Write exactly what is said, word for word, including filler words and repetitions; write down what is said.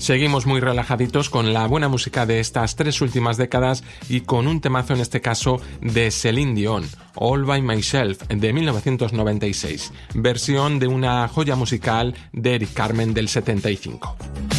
Seguimos muy relajaditos con la buena música de estas tres últimas décadas y con un temazo en este caso de Celine Dion, All by Myself, de mil novecientos noventa y seis, versión de una joya musical de Eric Carmen del setenta y cinco.